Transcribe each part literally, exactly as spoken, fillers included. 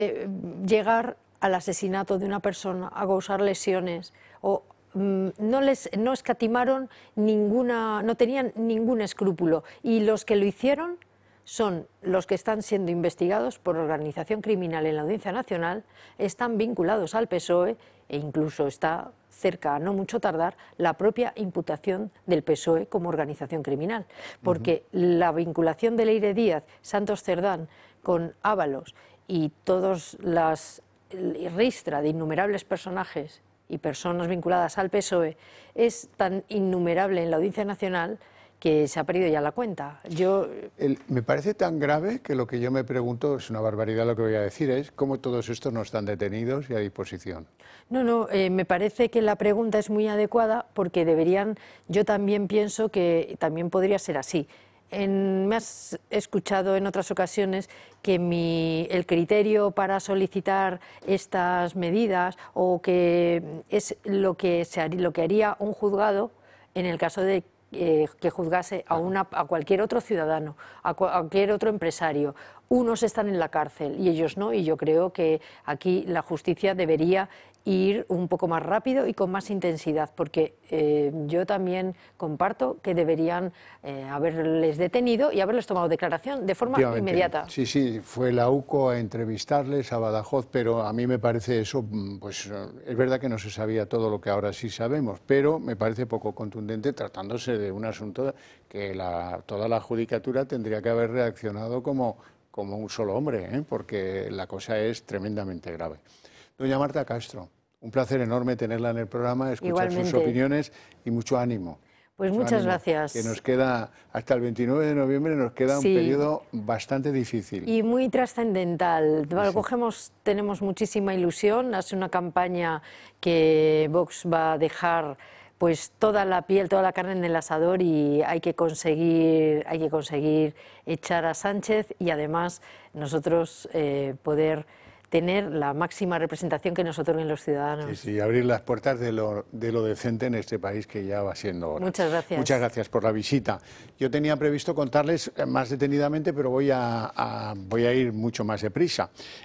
eh, llegar al asesinato de una persona, a causar lesiones, o mm, no les no escatimaron ninguna, no tenían ningún escrúpulo, y los que lo hicieron son los que están siendo investigados por organización criminal en la Audiencia Nacional, están vinculados al P S O E e incluso está cerca, a no mucho tardar, la propia imputación del P S O E como organización criminal, porque uh-huh. la vinculación de Leire Díaz, Santos Cerdán con Ábalos y todas las ristra de innumerables personajes y personas vinculadas al P S O E es tan innumerable en la Audiencia Nacional que se ha perdido ya la cuenta. Yo... El, me parece tan grave que lo que yo me pregunto, es una barbaridad lo que voy a decir, es cómo todos estos no están detenidos y a disposición. No, no, eh, me parece que la pregunta es muy adecuada porque deberían, yo también pienso que también podría ser así. En, me has escuchado en otras ocasiones que mi, el criterio para solicitar estas medidas o que es lo que, se, lo que haría un juzgado en el caso de Eh, que juzgase a, una, a cualquier otro ciudadano, a cualquier otro empresario. Unos están en la cárcel y ellos no, y yo creo que aquí la justicia debería ir un poco más rápido y con más intensidad, porque eh, yo también comparto que deberían eh, haberles detenido y haberles tomado declaración de forma inmediata. Sí, sí, fue la U C O a entrevistarles a Badajoz, pero a mí me parece eso, pues es verdad que no se sabía todo lo que ahora sí sabemos, pero me parece poco contundente tratándose de un asunto que la, toda la judicatura tendría que haber reaccionado como, como un solo hombre, ¿eh? Porque la cosa es tremendamente grave. Doña Marta Castro, un placer enorme tenerla en el programa, escuchar Igualmente. sus opiniones y mucho ánimo. Pues mucho muchas ánimo, gracias. Que nos queda, hasta el veintinueve de noviembre, nos queda sí. un periodo bastante difícil. Y muy trascendental. Sí. Cogemos, tenemos muchísima ilusión, es una campaña que Vox va a dejar pues toda la piel, toda la carne en el asador, y hay que conseguir, hay que conseguir echar a Sánchez y además nosotros eh, poder tener la máxima representación que nos otorguen los ciudadanos. Sí, sí, abrir las puertas de lo, de lo decente en este país que ya va siendo hora. Muchas gracias. Muchas gracias por la visita. Yo tenía previsto contarles más detenidamente, pero voy a, a, voy a ir mucho más deprisa.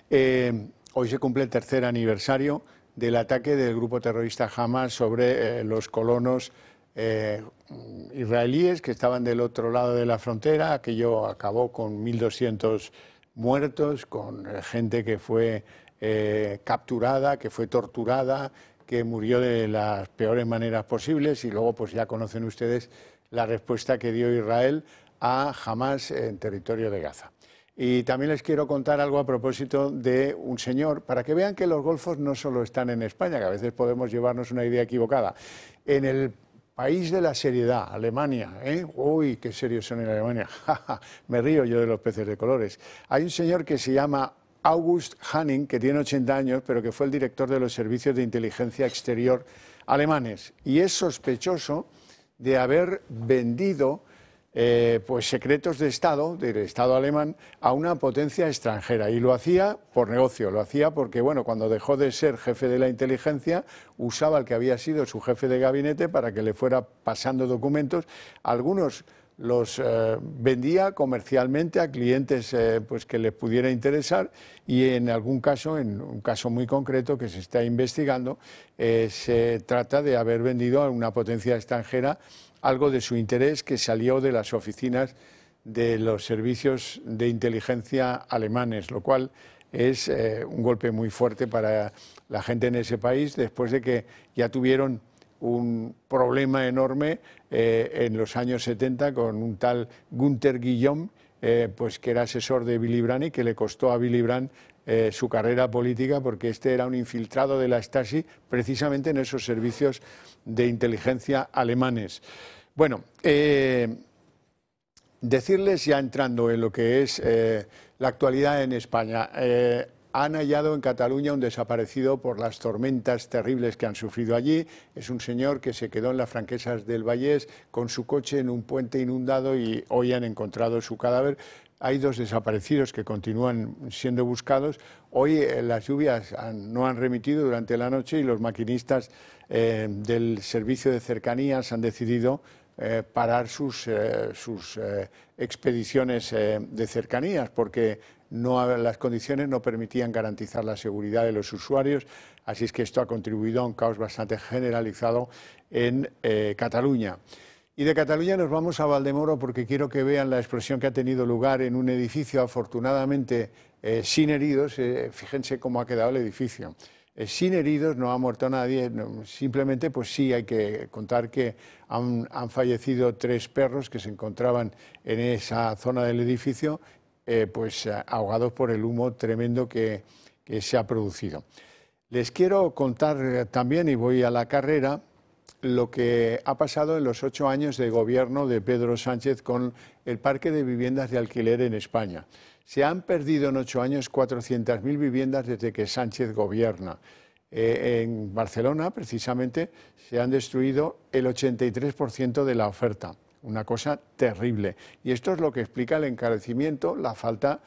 Eh, hoy se cumple el tercer aniversario del ataque del grupo terrorista Hamas sobre eh, los colonos eh, israelíes que estaban del otro lado de la frontera. Aquello acabó con mil doscientos muertos, con gente que fue eh, capturada, que fue torturada, que murió de las peores maneras posibles, y luego pues ya conocen ustedes la respuesta que dio Israel a Hamas en territorio de Gaza. Y también les quiero contar algo a propósito de un señor, para que vean que los golfos no solo están en España, que a veces podemos llevarnos una idea equivocada. En el país de la seriedad, Alemania, ¿eh? Uy, qué serios son en Alemania, me río yo de los peces de colores. Hay un señor que se llama August Hanning, que tiene ochenta años, pero que fue el director de los servicios de inteligencia exterior alemanes, y es sospechoso de haber vendido eh, pues secretos de Estado, del Estado alemán, a una potencia extranjera, y lo hacía por negocio, lo hacía porque, bueno, cuando dejó de ser jefe de la inteligencia, usaba al que había sido su jefe de gabinete para que le fuera pasando documentos. Algunos los eh, vendía comercialmente a clientes eh, pues que les pudiera interesar, y en algún caso, en un caso muy concreto que se está investigando, eh, se trata de haber vendido a una potencia extranjera algo de su interés que salió de las oficinas de los servicios de inteligencia alemanes, lo cual es eh, un golpe muy fuerte para la gente en ese país, después de que ya tuvieron un problema enorme eh, en los años setenta con un tal Günther Guillaume, eh, pues que era asesor de Willy Brandt y que le costó a Willy Brandt eh, su carrera política, porque este era un infiltrado de la Stasi precisamente en esos servicios de inteligencia alemanes. Bueno, eh, decirles, ya entrando en lo que es eh, la actualidad en España, eh, han hallado en Cataluña un desaparecido por las tormentas terribles que han sufrido allí. Es un señor que se quedó en las Franquesas del Vallés con su coche en un puente inundado, y hoy han encontrado su cadáver. Hay dos desaparecidos que continúan siendo buscados. Hoy eh, las lluvias han, no han remitido durante la noche, y los maquinistas eh, del servicio de cercanías han decidido eh, parar sus, eh, sus eh, expediciones eh, de cercanías, porque no, las condiciones no permitían garantizar la seguridad de los usuarios, así es que esto ha contribuido a un caos bastante generalizado en eh, Cataluña. Y de Cataluña nos vamos a Valdemoro porque quiero que vean la explosión que ha tenido lugar en un edificio, afortunadamente eh, sin heridos. Eh, fíjense cómo ha quedado el edificio. Eh, sin heridos, no ha muerto nadie, no, simplemente pues sí hay que contar que han, han fallecido tres perros que se encontraban en esa zona del edificio, eh, pues eh, ahogados por el humo tremendo que, que se ha producido. Les quiero contar eh, también, y voy a la carrera, lo que ha pasado en los ocho años de gobierno de Pedro Sánchez con el parque de viviendas de alquiler en España. Se han perdido en ocho años cuatrocientas mil viviendas desde que Sánchez gobierna. Eh, en Barcelona, precisamente, se han destruido el ochenta y tres por ciento de la oferta. Una cosa terrible. Y esto es lo que explica el encarecimiento, la falta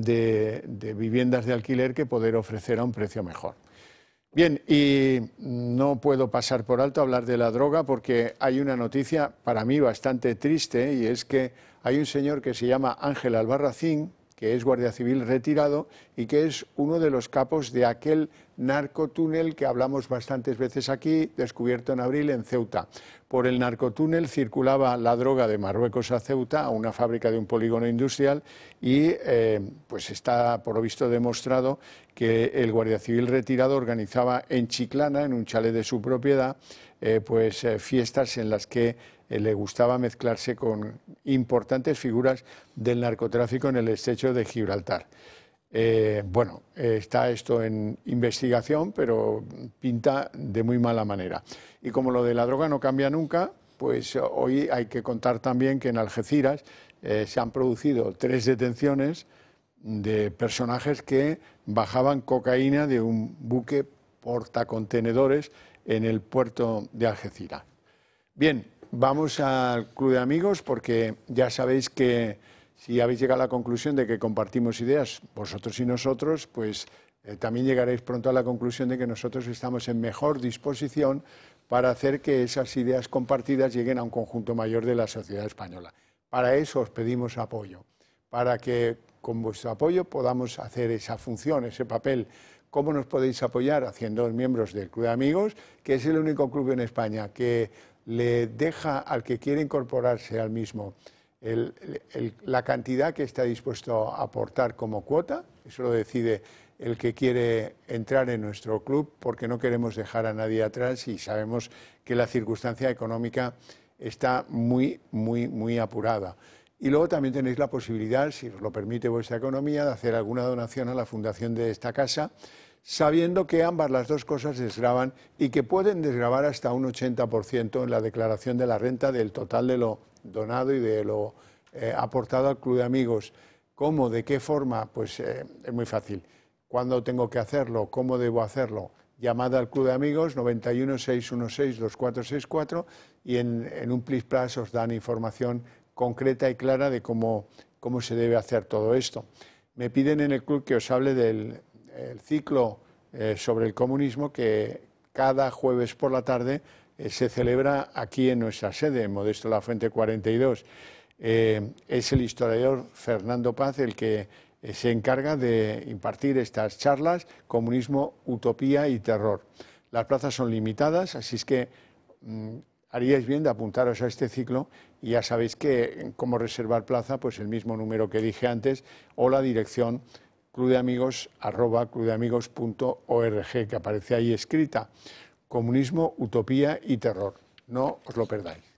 de, de viviendas de alquiler que poder ofrecer a un precio mejor. Bien, y no puedo pasar por alto hablar de la droga porque hay una noticia para mí bastante triste, y es que hay un señor que se llama Ángel Albarracín, que es guardia civil retirado y que es uno de los capos de aquel narcotúnel que hablamos bastantes veces aquí, descubierto en abril en Ceuta. Por el narcotúnel circulaba la droga de Marruecos a Ceuta, a una fábrica de un polígono industrial, y eh, pues está por lo visto demostrado que el guardia civil retirado organizaba en Chiclana, en un chalet de su propiedad, eh, pues eh, fiestas en las que eh, le gustaba mezclarse con importantes figuras del narcotráfico en el estrecho de Gibraltar. Eh, bueno, eh, está esto en investigación, pero pinta de muy mala manera. Y como lo de la droga no cambia nunca, pues hoy hay que contar también que en Algeciras eh, se han producido tres detenciones de personajes que bajaban cocaína de un buque portacontenedores en el puerto de Algeciras. Bien, vamos al Club de Amigos porque ya sabéis que si habéis llegado a la conclusión de que compartimos ideas, vosotros y nosotros, pues eh, también llegaréis pronto a la conclusión de que nosotros estamos en mejor disposición para hacer que esas ideas compartidas lleguen a un conjunto mayor de la sociedad española. Para eso os pedimos apoyo, para que con vuestro apoyo podamos hacer esa función, ese papel. ¿Cómo nos podéis apoyar? Haciendo miembros del Club de Amigos, que es el único club en España que le deja al que quiere incorporarse al mismo El, el, la cantidad que está dispuesto a aportar como cuota. Eso lo decide el que quiere entrar en nuestro club, porque no queremos dejar a nadie atrás y sabemos que la circunstancia económica está muy, muy, muy apurada. Y luego también tenéis la posibilidad, si os lo permite vuestra economía, de hacer alguna donación a la fundación de esta casa, sabiendo que ambas las dos cosas desgravan y que pueden desgravar hasta un ochenta por ciento en la declaración de la renta del total de lo donado y de lo eh, aportado al Club de Amigos. ¿Cómo? ¿De qué forma? Pues eh, es muy fácil. ¿Cuándo tengo que hacerlo? ¿Cómo debo hacerlo? Llamada al Club de Amigos noventa y uno, seiscientos dieciséis, veinticuatro sesenta y cuatro y en, en un plis plas os dan información concreta y clara de cómo, cómo se debe hacer todo esto. Me piden en el club que os hable del el ciclo eh, sobre el comunismo que cada jueves por la tarde eh, se celebra aquí en nuestra sede, en Modesto Lafuente cuarenta y dos. Eh, es el historiador Fernando Paz el que eh, se encarga de impartir estas charlas, comunismo, utopía y terror. Las plazas son limitadas, así es que mmm, haríais bien de apuntaros a este ciclo y ya sabéis que cómo reservar plaza, pues el mismo número que dije antes o la dirección clubdeamigos arroba clubdeamigos punto org que aparece ahí escrita. Comunismo, utopía y terror. No os lo perdáis.